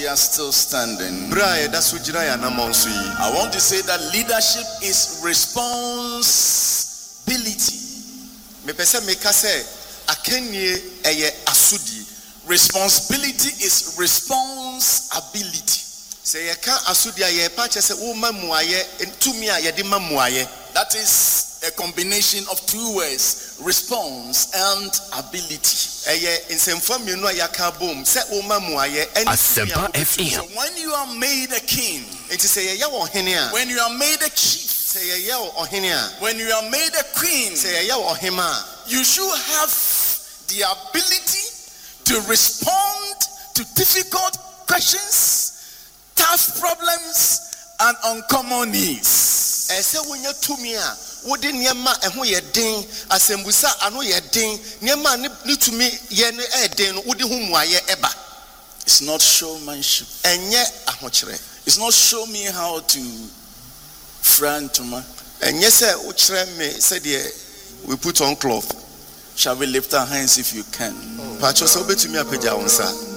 we are still standing, I want to say that leadership is responsibility. Responsibility is responsibility. That is a combination of two words, response and ability. Asempa FM. So when you are made a king, when you are made a chief, when you are made a queen, you should have the ability to respond to difficult questions, tough problems, and uncommon needs. It's not showmanship. It's not show me how to front to man. We put on cloth. Shall we lift our hands if you can?